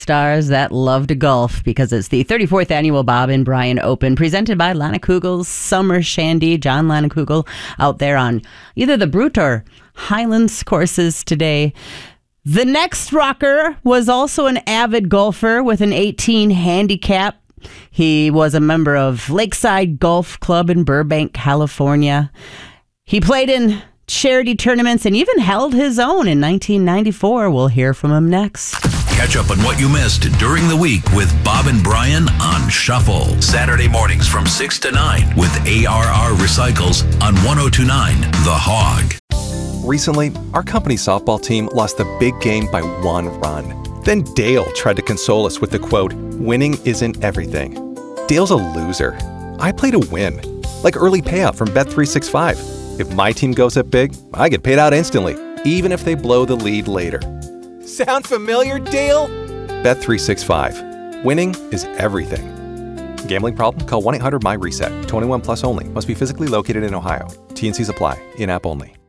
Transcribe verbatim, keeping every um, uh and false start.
Stars that love to golf because it's the thirty-fourth annual Bob and Brian Open presented by Lannakugel's Summer Shandy. John Lannakugel out there on either the Brute or Highlands courses today. The next rocker was also an avid golfer with an eighteen handicap. He was a member of Lakeside Golf Club in Burbank, California. He played in charity tournaments and even held his own in nineteen ninety-four. We'll hear from him next. Catch up on what you missed during the week with Bob and Brian on Shuffle. Saturday mornings from six to nine with A R R Recycles on one oh two point nine The Hog. Recently, our company softball team lost the big game by one run. Then Dale tried to console us with the quote, "Winning isn't everything." Dale's a loser. I play to win, like early payout from Bet three sixty-five. If my team goes up big, I get paid out instantly, even if they blow the lead later. Sound familiar, Dale? Bet three sixty-five. Winning is everything. Gambling problem? Call one eight hundred M Y RESET. twenty-one plus only. Must be physically located in Ohio. T and Cs apply. In-app only.